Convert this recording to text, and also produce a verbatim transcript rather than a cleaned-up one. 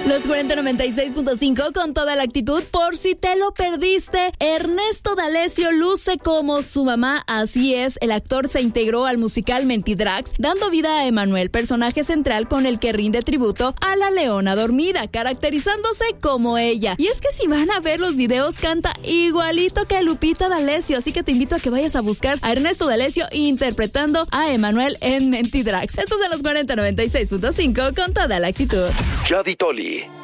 Los cuarenta noventa y seis punto cinco con toda la actitud. Por si te lo perdiste, Ernesto D'Alessio luce como su mamá. Así es, el actor se integró al musical Mentidrags, dando vida a Emanuel, personaje central con el que rinde tributo a la leona dormida, caracterizándose como ella. Y es que si van a ver los videos, canta igualito que Lupita D'Alessio, así que te invito a que vayas a buscar a Ernesto D'Alessio interpretando a Emanuel en Mentidrags. Estos son los cuarenta noventa y seis punto cinco con toda la actitud. Yadi Toli.